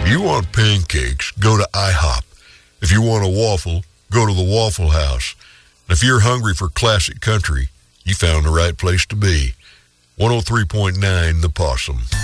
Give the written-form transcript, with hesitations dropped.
If you want pancakes, go to IHOP. If you want a waffle, go to the Waffle House. And if you're hungry for classic country, you found the right place to be. 103.9 The Possum.